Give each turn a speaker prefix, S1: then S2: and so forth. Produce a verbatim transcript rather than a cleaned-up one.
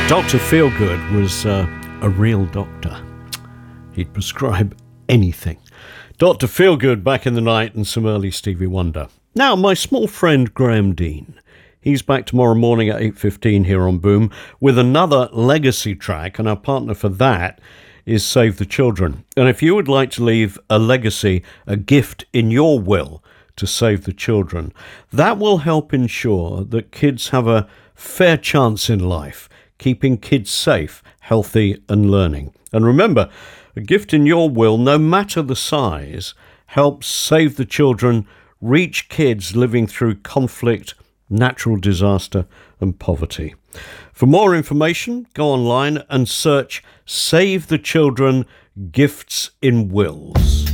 S1: Doctor Feelgood was uh, a real doctor. He'd prescribe anything. Doctor Feelgood back in the night and some early Stevie Wonder. Now, my small friend Graham Dean. He's back tomorrow morning at eight fifteen here on Boom with another legacy track, and our partner for that is Save the Children. And if you would like to leave a legacy, a gift in your will to save the children, that will help ensure that kids have a fair chance in life, keeping kids safe, healthy and learning. And remember, a gift in your will, no matter the size, helps save the children, reach kids living through conflict, natural disaster and poverty. For more information, go online and search Save the Children Gifts in Wills.